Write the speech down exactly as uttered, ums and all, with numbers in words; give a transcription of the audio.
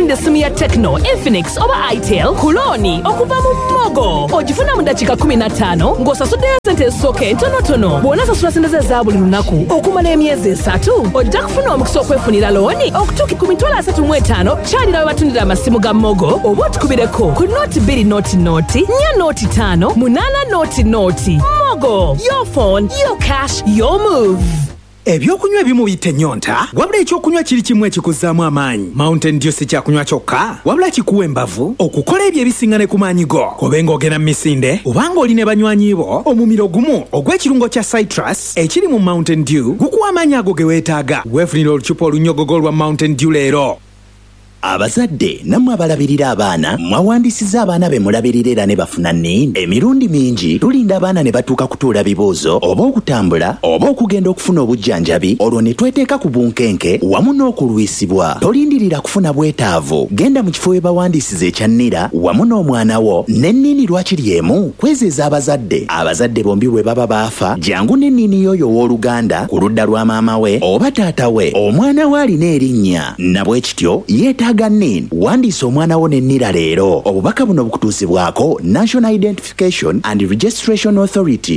wagulidde essimu ya Tecno, Infinix oba Itel ku looni okuva mu Mogo. Ogifuna mu dakiika kumi na ttaano ng'osasuddeyo ssente ezisooka entonotono. Bw'onaasasula ssente ze eza buli lunaku okumala emyezi esatu, ojja kufuna omukisa okwefunira looni okutuuka ku mitwalo asatu mu etaano kyalira we batundira amasimu ga Mogo, oba otukubireko ku nooti bbiri nooti nooti, nnya nooti ttaano, munaana nooti nooti. Mogo, your phone, your cash, your move. Ebyokunywa ebimu biyita ennyonta, wabula ekyokunywa kiri kimu ekikuzzaamu amaanyi. Mountain Dew si kyakunywa kyokka, wabula kikuwa embavu okukola ebyo ebisiŋŋane ku maanyi go. Kobe ng'ogenda mu misinde, obanga oli ne banywanyi bo, omumiro gumu ogw'ekirungo kya citrus ekiri mu Mountain Dew gukuwa amaanyi ago ge weetaaga. Weefunira olucupa olunnyogogo lwa Mountain Dew leero. Abazadde nammwe abalabirira abaana mwawandiisiza abaana be mulabirira era ne bafuna nini. Emirundi mingi tulinda abaana ne batuuka kutuula bibuuzo oba okutambula oba okugenda okufuna obujjanjabi, olwo ne tweteeka ku bunkenke wamu n'okulwisibwa. Tolindirira kufuna bwetaavu, genda mu kifo we bawandiisiza ekyannira wamu n'omwana wo n'ennini lwakiri emu kwezeeza abazadde. Abazadde bombi bwe baba baafa, jangu n'ennini y'oyo w'oluganda ku ludda lwa maama we oba taata we omwana we alina erinnya, na bwe kityo yeeta Aganin, wandiisa omwana wo n'ennira leero. Obubaka buno bukutuusibwako National Identification and Registration Authority.